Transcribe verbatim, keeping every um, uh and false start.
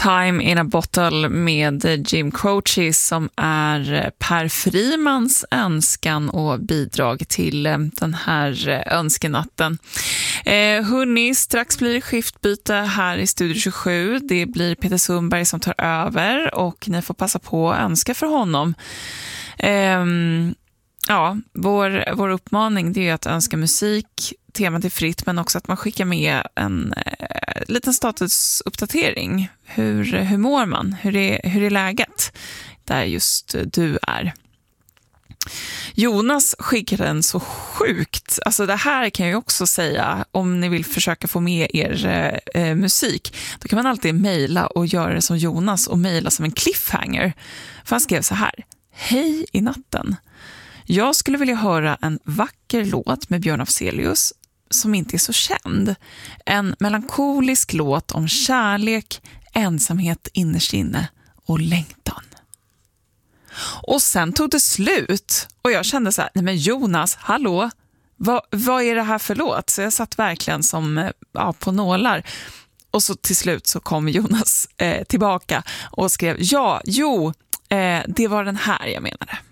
Time in a Bottle med Jim Croce som är Per Frimans önskan och bidrag till den här önskenatten. Eh, hörni, strax blir det skiftbyte här i Studio tjugosju. Det blir Peter Sundberg som tar över och ni får passa på att önska för honom. Eh, ja, vår, vår uppmaning det är att önska musik. Temat är fritt, men också att man skickar med en eh, liten statusuppdatering. Hur, hur mår man? Hur är, hur är läget där just du är? Jonas skickade en så sjukt. Alltså det här kan jag också säga, om ni vill försöka få med er eh, musik. Då kan man alltid mejla och göra det som Jonas och mejla som en cliffhanger. För han skrev så här: hej i natten. Jag skulle vilja höra en vacker låt med Björn Afzelius som inte är så känd. En melankolisk låt om kärlek, ensamhet innerst inne och längtan. Och sen tog det slut och jag kände så här, nej men Jonas, hallå, vad, vad är det här för låt? Så jag satt verkligen som ja, på nålar. Och så till slut så kom Jonas eh, tillbaka och skrev, ja, jo, eh, det var den här jag menade.